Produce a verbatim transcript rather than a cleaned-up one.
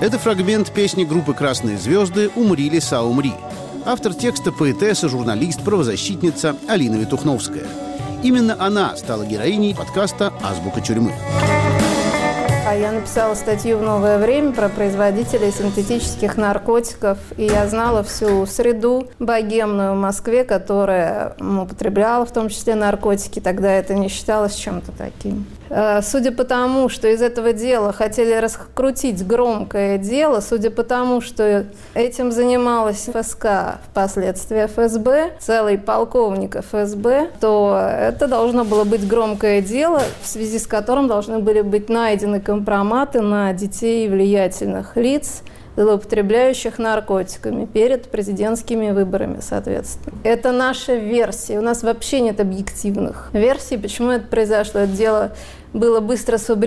Это фрагмент песни группы «Красные звезды» «Умри, лиса, умри». Автор текста — поэтесса, журналист, правозащитница Алина Ветухновская. Именно она стала героиней подкаста «Азбука тюрьмы». Я написала статью в «Новое время» про производителей синтетических наркотиков, и я знала всю среду богемную в Москве, которая употребляла в том числе наркотики. Тогда это не считалось чем-то таким. Судя по тому, что из этого дела хотели раскрутить громкое дело, судя по тому, что этим занималась ФСК, впоследствии эф эс бэ, целый полковник эф эс бэ, то это должно было быть громкое дело, в связи с которым должны были быть найдены компроматы на детей влиятельных лиц, злоупотребляющих наркотиками перед президентскими выборами, соответственно. Это наша версия. У нас вообще нет объективных версий, почему это произошло. Это дело было быстро сфабриковано.